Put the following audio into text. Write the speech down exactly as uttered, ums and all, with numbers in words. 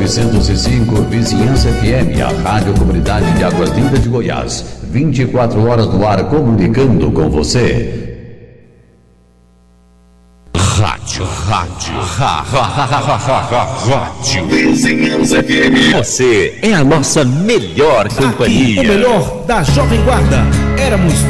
novecentos e cinco, Vizinhança F M, a Rádio Comunidade de Águas Lindas de Goiás. vinte e quatro horas no ar, comunicando com você. Rádio, rádio, ra, ra, ra, ra, ra, ra, rádio Vizinhança F M. Você é a nossa melhor companhia. Aqui, o melhor da Jovem Guarda. Éramos